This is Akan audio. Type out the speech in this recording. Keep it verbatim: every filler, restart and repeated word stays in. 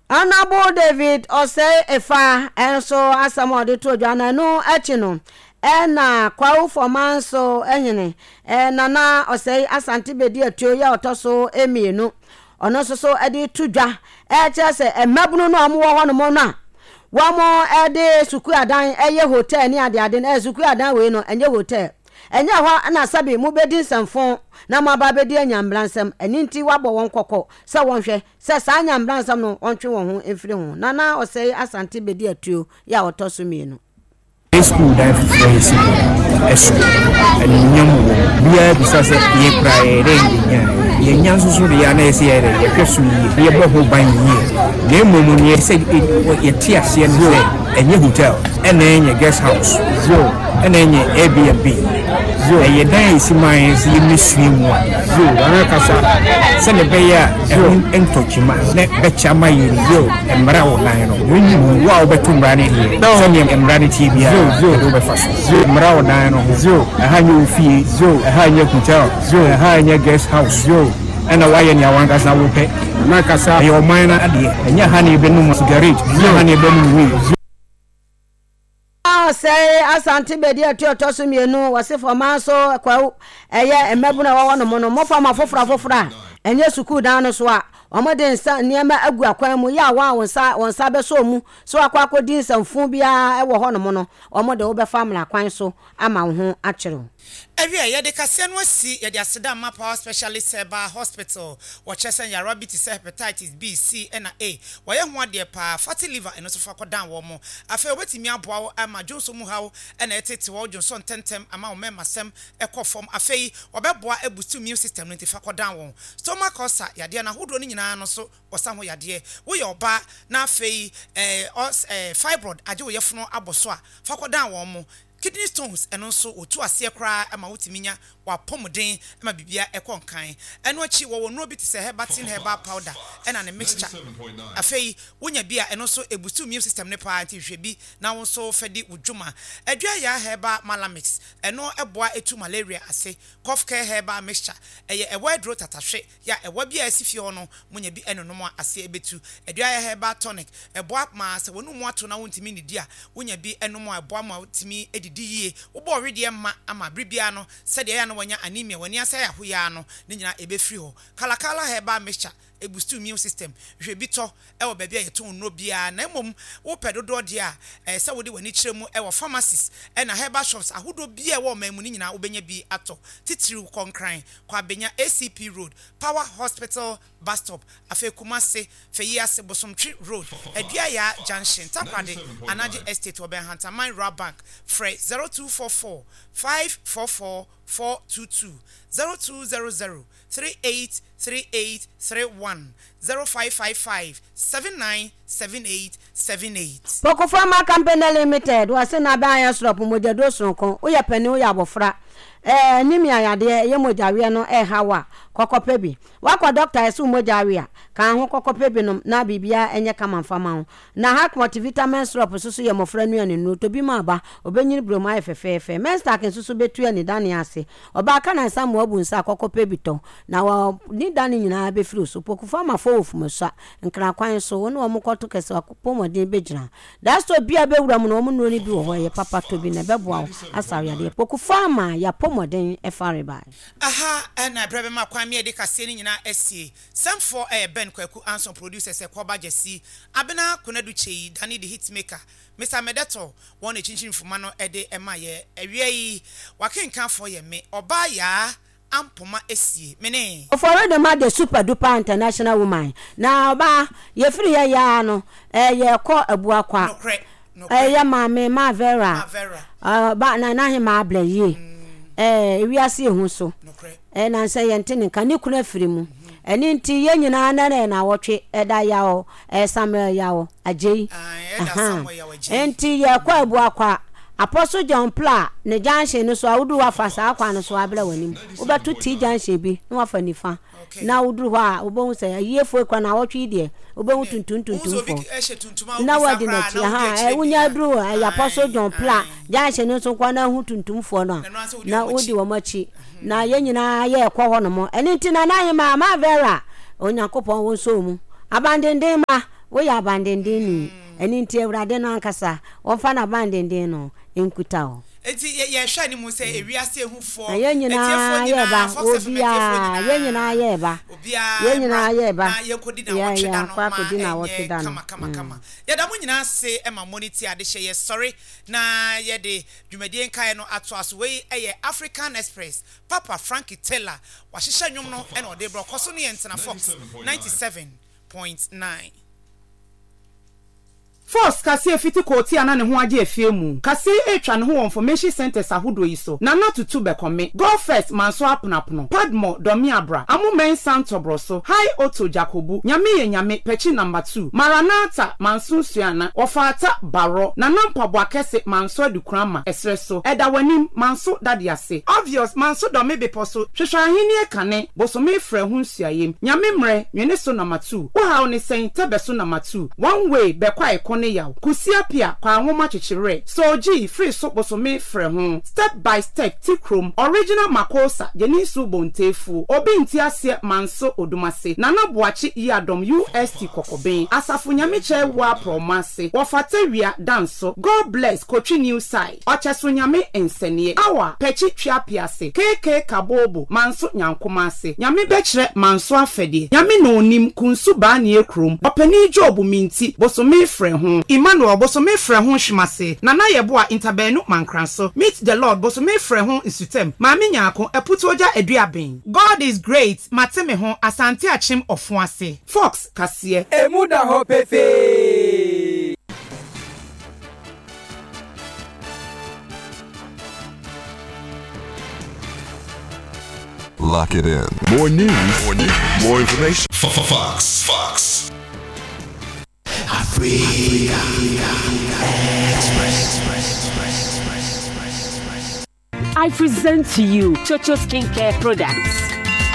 Honorable David Osei Efa enso asamode to dwana no achi no e na kwawo forman so ehene e nana Osei Asante bedi atuo ya otoso emienu ono so so edi tudwa e chese emabunu no amwo ho no mo na wamo ede suku adan eye hotel ni ade ade na suku adan we no enye hotel enye ho na sabi mu bedi nsamfon na maba bedi anyambransam eni nti wabo won kokko se wonhwe se sa anyambransam no ontwe won ho efiri ho nana Osei Asante bedi atuo ya otoso mienu school that is eso and nyamu bia bisa se ye prae re ye nyan so so ya na ese ye ye kwesu ye bo ho ban ye ne momu ne se ye ti ase ne se enye hotel and enye guest house zo and enye Airbnb zo ye dan isi man si misri mu zo na kasa se ne be ya entochima ne be chama yiri yo emra online no wenyu wa obetumra ne so ne emra ne ti bia zo do be faso zo mra online no zo aha nyu fi zo aha nye hotel zo aha nye guest house zo ana waye ni awanga sa wo pe na kasa yo mine ade enya ha ne be no cigarette enya ha ne be no wi Osei Asante bedi atuo toso mienu wase forman so kwa eye emabuna wawo no mo no mo fama fofora fofora enye suku dan no so a omode nsa niema agu akwan mu ya wa wonsa wonsa be so mu so akwa akodi nsamfu bia e wo ho no mo no omode wo be family akwan so ama wo ho akere Ewie ye de kase no asi ye de aseda ma power specialist Eba hospital wo chesen ya rabbit hepatitis B C na A wo ye ho ade pa fatty liver eno so fa kodan wo mo afa obetimi aboa wo ama jonso mu hawo na etete wo jonso tentem ama wo memasem ekofom afei obeboa ebustu immune system no fa kodan wo stomach ulcer yade na hodo ni nyina no so osam ho yade wo ye oba na afei eh fibroid age wo ye funo aboso a fa kodan wo mo kidney stones eno so otu ase kra ama wotiminya wa pomden ama bibia ekonkan eno achi wo wono bi tse herbatin herbal powder ena ne mixture afei wonya bia eno so ebustu immune system ne pa anti hwebi na wo so fedi udwuma adwa ya herbal malamix eno eboa etu malaria ase cough care herbal mixture eye ewa dro tatahwe ya ewa bia asifie ono munya bi eno no mo ase ebetu adwa ya herbal tonic eboa ma se wonu mo ato na wontimi ne dia wonya bi eno mo eboa ma wotimi diye wo already ma ama bribia no said ya no wanya anemia wani asa ya hoya no ne nyina ebefri ho kalakala herbal mixture ebustu immune system hwebito e wo baabi ayeton no bia na emom wo pedodo de a e se wo de wani kiremu e wo pharmacies e na herbal shops ahodo bia e wo mamu ni nyina obenya bi ato titiri konkran kwa benya A C P road Power Hospital bus stop afa Kumase Feyiase Bosomtwi road edua ya junction takwade Anaje estate wo ben Hantaman Rabank Frey zero two four four five four four four two two zero two zero zero three eight three eight three one zero five five five seven nine seven eight seven eight. Poco Pharma Company Limited was in a buyer slop mojado sonko o ya pani o ya bofra eh nimi ayade ye mojawe no eh hawa kokopebi wakwa doctor esu mojawe a kan ho kokopebi no na bibia enye kama mfama ho na hack multivitamin syrup susu ye mofra nu ane no to bi ma ba obenyini broma efefefe mensta ken susu betu ane dane ase oba aka na samu abunsa kokopebi to na wa ni dane nyina be firi so Poco Pharma fo ofumsa nkra kwan so wonu o mkoto kese akopomode bejina that's to bia be wura mu no mu no ni bi wo ye papa to bi na beboa asawe ade Poco Pharma ya pomode efaribai aha na brebe ma kwan me de kase ni nyina asie samfo eh Ben Kwaku Anson producers e Koba Jesi abena Konadu Chei Dani the hitmaker Mister Medeto won e chinchin fuma no e de ema ye ewie yi wakenkan fo ye me oba ya ampoma esie mene oforo de ma the super duper international woman na oba ye free ya ya no eh ye ko abua kwa eh ya ma me ma vera ah ba na na he ma abla ye eh ewiase ehu so eh na nse ye ntene kan ni kuna firi mu eni nti ye nyina na na na wotwe eda yawo eh Samuel yawo ajei aha enti ye kwa abua kwa Apostle John Pla ne junction no so awudu wa fasa akwa no so abla wanim obetu ti junction bi no wafa nifa na awudu ho a obo hu se yefo kwa na wotwe de obo hu tuntun tuntun fo na wadi na ti ha e wunya dru ya Apostle John Pla junction no so kwa na hu tuntun fo no na odi wo machi na ye nyina ye ekwo ho no mo eni nti na na ye ma ma vera onyankopon wo so mu abandenden ma wo ya bandendeni eni nti ewrade no ankasa wo fa na bandenden no enkuta ho enti ye hwa ni mu se ewiase ehufo ye nyina ye ba obia ye nyina ye ba obia ye nyina ye ba na ye kodi na wo tweda no kwa kodi na wo tweda no kama kama kama ye da mu nyina se e ma moniti ade hye ye sorry na ye de dwumadie nkae no ato aso we eye African Express Papa Frankie Taylor wa hyehye nwom no e na ode bro koso no ye ntena Fox ninety-seven point nine Force kase fiti koti ana ne ho age afie mu kase etwa ne ho information centers ahodo yi so na na tutu bekome go first manso aponapono padmo domi abra amumen santobro so high auto jacobu nyame ye nyame pechi number two maranata manso suana ofata baro na nampabo akese manso adukrama esreso edawanim manso dadiase obvious manso domi beposo hwehwahini ekane bosome frɛ ho suayem nyame mre nwene so number two wo hawo ne sen tebeso number two one way bekwa ne yaw kusia pia kwa nwoma chichire soji free so bosome frɛ ho step by step tikrom original makosa jenisu bontefu obi ntiase manso odumase nana boachi yadom U S T kokoben asafo nyame che wa promase wofata wia danso God bless Kochi new side ocheso nyame ensenie awa pechi twa piase keke kabobo manso nyankomase nyame bekire manso afede nyame no onim kunsu ba ne ekrom opani job minti bosome frɛ ho Emmanuel bosome frɛ ho hwimase na na yeboa interbenu mankranso meet the Lord bosome frɛ ho insutem maame nyaako eputoja aduaben God is great mateme ho asante achim ofuase Fox kase emuda ho pefe Lock it in. More news, more news, more information. Fox, Fox. Africa Express. I present to you Chocho Skincare Products.